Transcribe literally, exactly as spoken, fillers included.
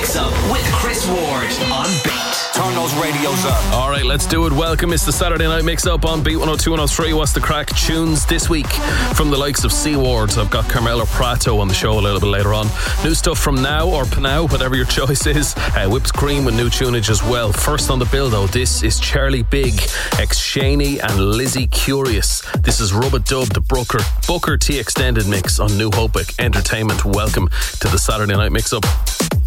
Mix-Up with Chris Ward on Beat. Turn those radios up. All right, let's do it. Welcome. It's the Saturday Night Mix-Up on Beat one oh two one oh three. What's the crack? Tunes this week from the likes of C Ward. I've got Carmelo Prato on the show a little bit later on. New stuff from Now or Pnow, whatever your choice is. Uh, Whipped Cream with new tunage as well. First on the bill though, this is Charlie Big, ex Shaney and Lizzie Curious. This is Rub a Dub, the Booker, Booker T Extended mix on New Hope Entertainment. Welcome to the Saturday Night Mix-Up.